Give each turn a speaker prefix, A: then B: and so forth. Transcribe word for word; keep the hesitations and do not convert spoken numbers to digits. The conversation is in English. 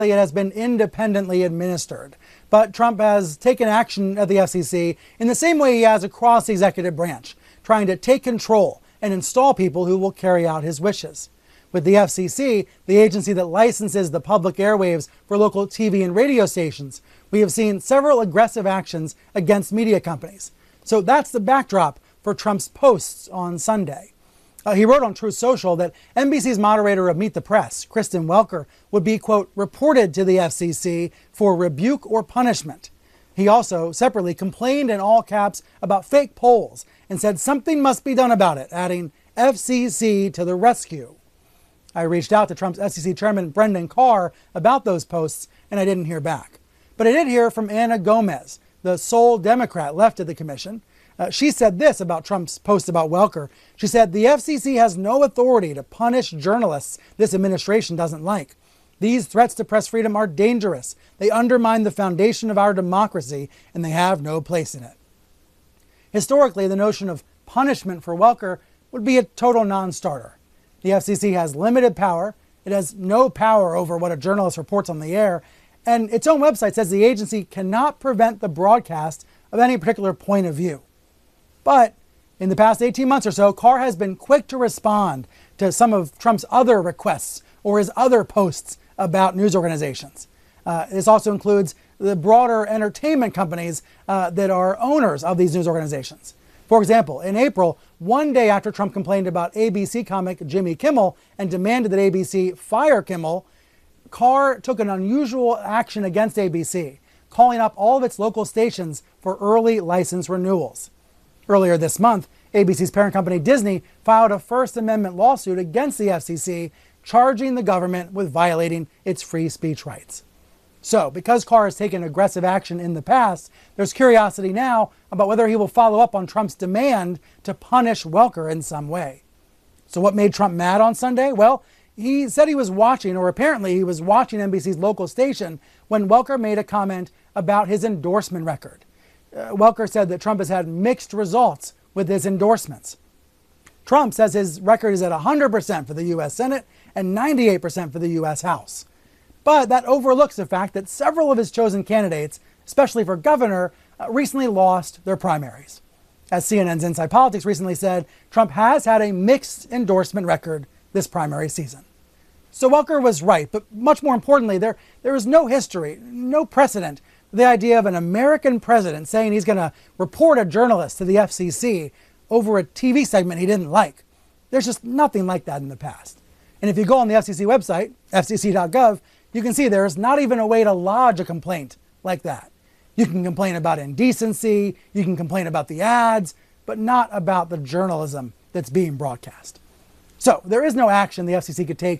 A: it has been independently administered. But Trump has taken action at the F C C in the same way he has across the executive branch, trying to take control and install people who will carry out his wishes. With the F C C, the agency that licenses the public airwaves for local T V and radio stations, we have seen several aggressive actions against media companies. So that's the backdrop for Trump's posts on Sunday. Uh, he wrote on Truth Social that N B C's moderator of Meet the Press, Kristen Welker, would be, quote, reported to the F C C for rebuke or punishment. He also separately complained in all caps about fake polls and said something must be done about it, adding F C C to the rescue. I reached out to Trump's F C C chairman Brendan Carr about those posts, and I didn't hear back. But I did hear from Anna Gomez, the sole Democrat left at the commission. Uh, she said this about Trump's post about Welker. She said, the F C C has no authority to punish journalists this administration doesn't like. These threats to press freedom are dangerous. They undermine the foundation of our democracy, and they have no place in it. Historically, the notion of punishment for Welker would be a total non-starter. The F C C has limited power. It has no power over what a journalist reports on the air. And its own website says the agency cannot prevent the broadcast of any particular point of view. But in the past eighteen months or so, Carr has been quick to respond to some of Trump's other requests or his other posts about news organizations. Uh, this also includes the broader entertainment companies uh, that are owners of these news organizations. For example, in April, one day after Trump complained about A B C comic Jimmy Kimmel and demanded that A B C fire Kimmel, Carr took an unusual action against A B C, calling up all of its local stations for early license renewals. Earlier this month, A B C's parent company Disney filed a First Amendment lawsuit against the F C C, charging the government with violating its free speech rights. So, because Carr has taken aggressive action in the past, there's curiosity now about whether he will follow up on Trump's demand to punish Welker in some way. So what made Trump mad on Sunday? Well, he said he was watching, or apparently he was watching N B C's local station when Welker made a comment about his endorsement record. Uh, Welker said that Trump has had mixed results with his endorsements. Trump says his record is at one hundred percent for the U S Senate and ninety-eight percent for the U S House. But that overlooks the fact that several of his chosen candidates, especially for governor, uh, recently lost their primaries. As C N N's Inside Politics recently said, Trump has had a mixed endorsement record this primary season. So Welker was right, but much more importantly, there, there is no history, no precedent for the idea of an American president saying he's going to report a journalist to the F C C over a T V segment he didn't like. There's just nothing like that in the past. And if you go on the F C C website, F C C dot gov, you can see there is not even a way to lodge a complaint like that. You can complain about indecency, you can complain about the ads, but not about the journalism that's being broadcast. So there is no action the F C C could take